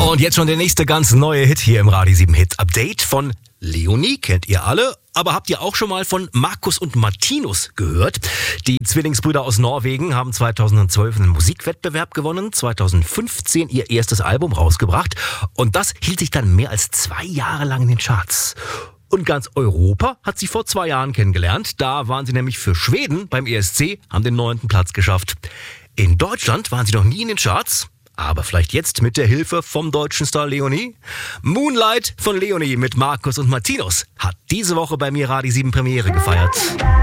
Und jetzt schon der nächste ganz neue Hit hier im Radio 7 Hit Update von Leonie, kennt ihr alle. Aber habt ihr auch schon mal von Markus und Martinus gehört? Die Zwillingsbrüder aus Norwegen haben 2012 einen Musikwettbewerb gewonnen, 2015 ihr erstes Album rausgebracht und das hielt sich dann mehr als 2 Jahre lang in den Charts. Und ganz Europa hat sie vor 2 Jahren kennengelernt. Da waren sie nämlich für Schweden beim ESC, haben den 9. Platz geschafft. In Deutschland waren sie noch nie in den Charts. Aber vielleicht jetzt mit der Hilfe vom deutschen Star Leonie? Moonlight von Leonie mit Markus und Martinus hat diese Woche bei mir Radio 7 Premiere gefeiert.